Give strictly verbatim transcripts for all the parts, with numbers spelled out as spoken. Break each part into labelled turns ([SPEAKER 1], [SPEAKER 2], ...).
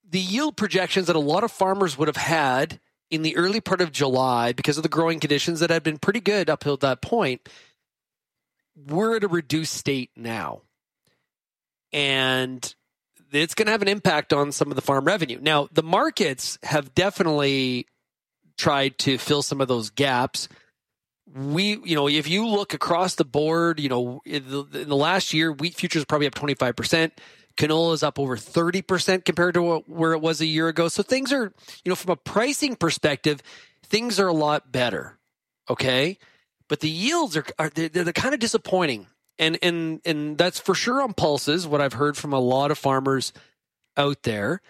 [SPEAKER 1] the yield projections that a lot of farmers would have had in the early part of July, because of the growing conditions that had been pretty good up till that point, we're at a reduced state now. And it's going to have an impact on some of the farm revenue. Now, the markets have definitely tried to fill some of those gaps. We, you know, if you look across the board, you know, in the, in the last year, wheat futures are probably up twenty-five percent. Canola is up over thirty percent compared to what, where it was a year ago. So things are, you know, from a pricing perspective, things are a lot better. Okay. But the yields are, are they're, they're kind of disappointing. And, and, and that's for sure on pulses, what I've heard from a lot of farmers out there.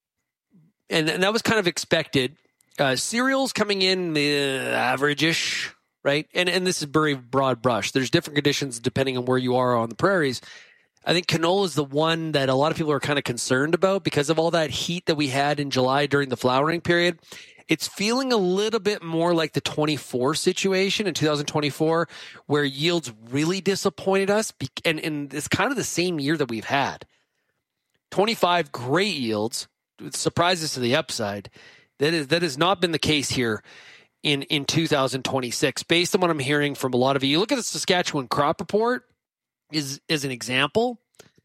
[SPEAKER 1] And, and that was kind of expected. Uh, cereals coming in uh, average-ish, right? And, and this is very broad brush. There's different conditions depending on where you are on the prairies. I think canola is the one that a lot of people are kind of concerned about because of all that heat that we had in July during the flowering period. It's feeling a little bit more like the twenty-four situation in two thousand twenty-four, where yields really disappointed us. And, and it's kind of the same year that we've had. twenty-five great yields, surprises to the upside. That is, that has not been the case here in, in two thousand twenty-six. Based on what I'm hearing from a lot of you, you look at the Saskatchewan crop report is, is an example.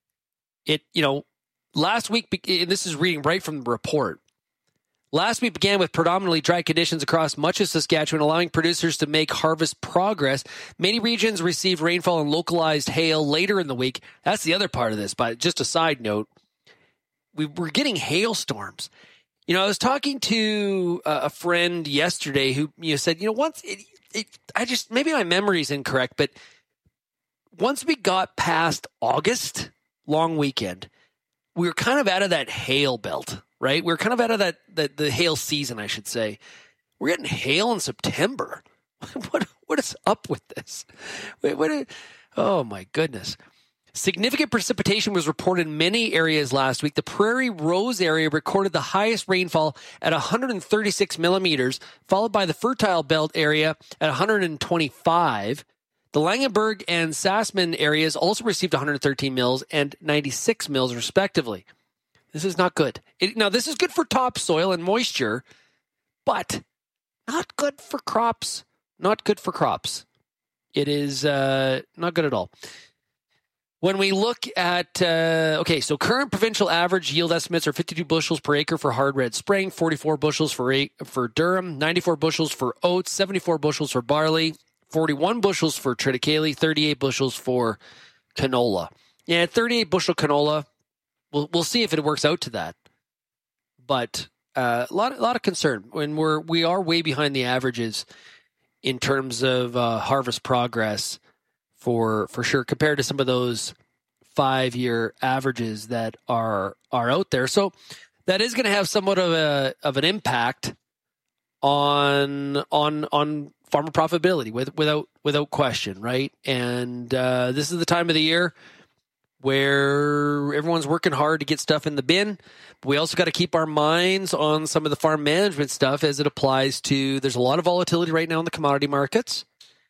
[SPEAKER 1] It, you know, last week, and this is reading right from the report. Last week began with predominantly dry conditions across much of Saskatchewan, allowing producers to make harvest progress. Many regions received rainfall and localized hail later in the week. That's the other part of this, but just a side note, we were getting hailstorms. You know, I was talking to a friend yesterday who, you know, said, you know, once it, it, I just, maybe my memory is incorrect, but once we got past August, long weekend, we were kind of out of that hail belt, right? We were kind of out of that, that the hail season, I should say. We're getting hail in September. What, what is up with this? Wait, what? Oh my goodness. Significant precipitation was reported in many areas last week. The Prairie Rose area recorded the highest rainfall at one hundred thirty-six millimeters, followed by the Fertile Belt area at one hundred twenty-five. The Langenberg and Sassman areas also received one hundred thirteen mils and ninety-six mils, respectively. This is not good. It, now, this is good for topsoil and moisture, but not good for crops. Not good for crops. It is uh, not good at all. When we look at, uh, okay, so current provincial average yield estimates are fifty-two bushels per acre for hard red spring, forty-four bushels for for durum, ninety-four bushels for oats, seventy-four bushels for barley, forty-one bushels for triticale, thirty-eight bushels for canola. Yeah, thirty-eight bushel canola. We'll we'll see if it works out to that. But uh, a lot a lot of concern when we're we are way behind the averages in terms of uh, harvest progress. For for sure, compared to some of those five-year averages that are are out there, so that is going to have somewhat of a of an impact on on on farmer profitability, with, without without question, right? And uh, this is the time of the year where everyone's working hard to get stuff in the bin. But we also got to keep our minds on some of the farm management stuff as it applies to. There's a lot of volatility right now in the commodity markets.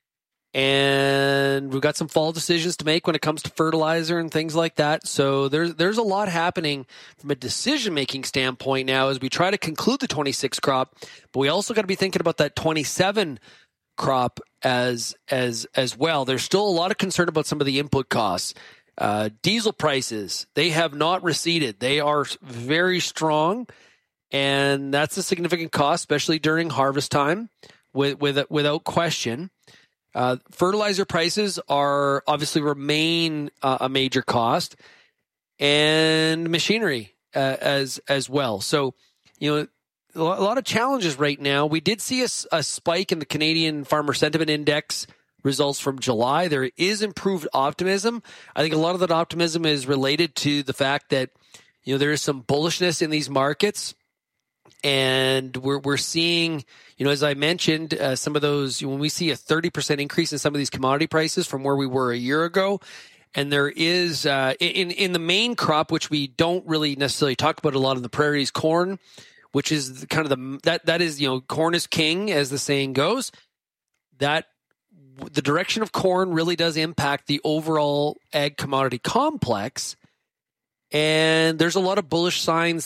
[SPEAKER 1] And we've got some fall decisions to make when it comes to fertilizer and things like that. So there's there's a lot happening from a decision-making standpoint now as we try to conclude the twenty-six crop. But we also got to be thinking about that twenty-seven crop as as as well. There's still a lot of concern about some of the input costs. Uh, diesel prices, they have not receded. They are very strong, and that's a significant cost, especially during harvest time, with, with without question. Uh, fertilizer prices are obviously remain uh, a major cost, and machinery uh, as as well. So, you know, a lot of challenges right now. We did see a, a spike in the Canadian Farmer Sentiment Index results from July. There is improved optimism. I think a lot of that optimism is related to the fact that, you know, there is some bullishness in these markets. And we're we're seeing, you know, as I mentioned, uh, some of those, when we see a thirty percent increase in some of these commodity prices from where we were a year ago, and there is, uh, in, in the main crop, which we don't really necessarily talk about a lot in the prairies, corn, which is kind of the, that, that is, you know, corn is king, as the saying goes. That, the direction of corn really does impact the overall ag commodity complex. And there's a lot of bullish signs